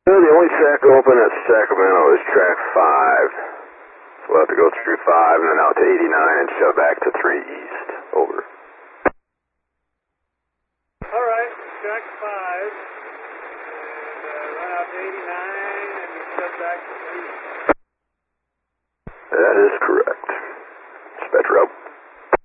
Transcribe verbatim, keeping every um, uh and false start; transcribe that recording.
Uh, the only track open at Sacramento is track five. So we'll have to go through five and then out to eighty-nine and shove back to three east. Over. Alright, track five. And uh, run out to eighty-nine and we shove back to three east. That is